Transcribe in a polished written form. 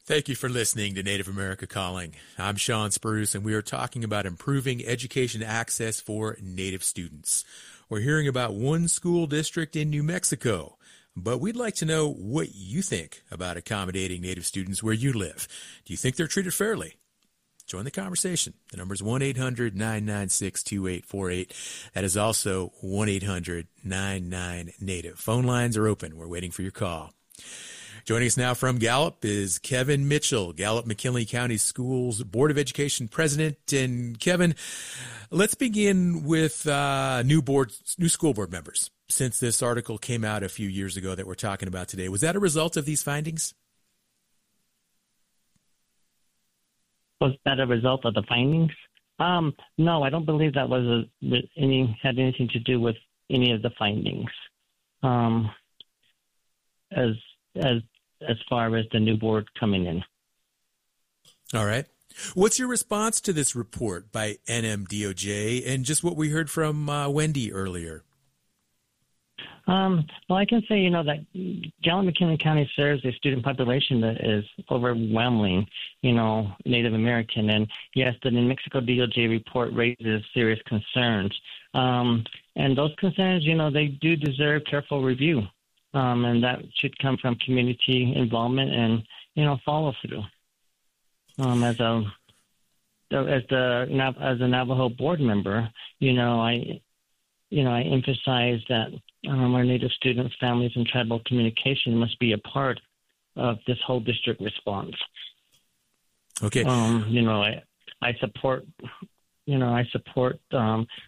Thank you for listening to Native America Calling. I'm Sean Spruce, and we are talking about improving education access for Native students. We're hearing about one school district in New Mexico, but we'd like to know what you think about accommodating Native students where you live. Do you think they're treated fairly? Join the conversation. The number is 1-800-996-2848. That is also 1-800-99-NATIVE. Phone lines are open. We're waiting for your call. Joining us now from Gallup is Kevin Mitchell, Gallup-McKinley County Schools Board of Education President. And Kevin, let's begin with new school board members. Since this article came out a few years ago that we're talking about today, was that a result of these findings? Was that a result of the findings? No, I don't believe that had anything to do with any of the findings. As far as the new board coming in. All right. What's your response to this report by NMDOJ and just what we heard from Wendy earlier? Well, I can say, that Gallup-McKinley County serves a student population that is overwhelmingly, Native American. And yes, the New Mexico DOJ report raises serious concerns. And those concerns, they do deserve careful review. And that should come from community involvement and, follow through. As a Navajo board member, I emphasize that our Native students, families, and tribal communication must be a part of this whole district response. Okay. I support